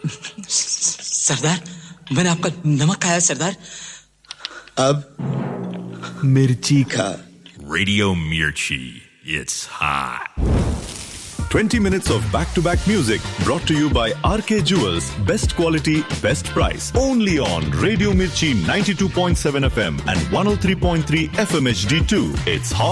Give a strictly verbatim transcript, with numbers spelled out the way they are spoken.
सरदार, मैंने आपका नमक खाया सरदार। अब मिर्ची खा। Radio Mirchi. It's hot. twenty minutes of back-to-back music brought to you by R K Jewels. Best quality, best price. Only on Radio Mirchi ninety-two point seven F M and one oh three point three F M H D two. It's hot.